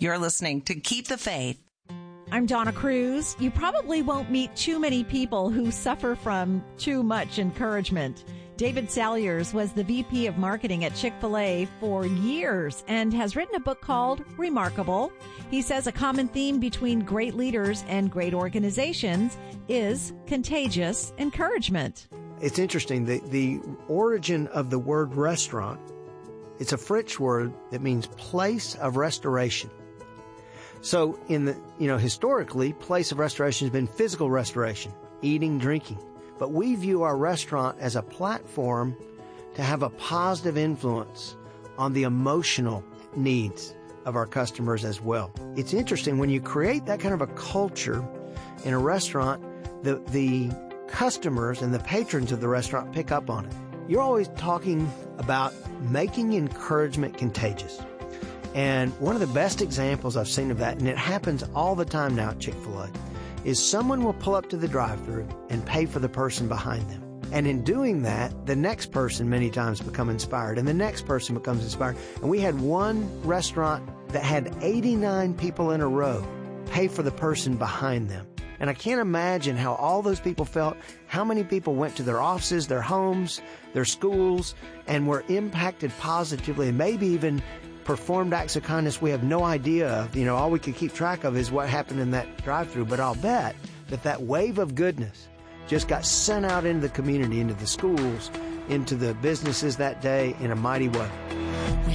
You're listening to Keep the Faith. I'm Donna Cruz. You probably won't meet too many people who suffer from too much encouragement. David Salyers was the VP of Marketing at Chick-fil-A for years and has written a book called Remarkable. He says a common theme between great leaders and great organizations is contagious encouragement. It's interesting, the origin of the word restaurant, it's a French word that means place of restoration. So historically, place of restoration has been physical restoration, eating, drinking. But we view our restaurant as a platform to have a positive influence on the emotional needs of our customers as well. It's interesting, when you create that kind of a culture in a restaurant, the customers and the patrons of the restaurant pick up on it. You're always talking about making encouragement contagious. And one of the best examples I've seen of that, and it happens all the time now at Chick-fil-A, is someone will pull up to the drive-thru and pay for the person behind them. And in doing that, the next person many times become inspired, and the next person becomes inspired. And we had one restaurant that had 89 people in a row pay for the person behind them. And I can't imagine how all those people felt, how many people went to their offices, their homes, their schools, and were impacted positively, and maybe even performed acts of kindness we have no idea of. All we could keep track of is what happened in that drive-thru. But I'll bet that wave of goodness just got sent out into the community, into the schools, into the businesses that day in a mighty way.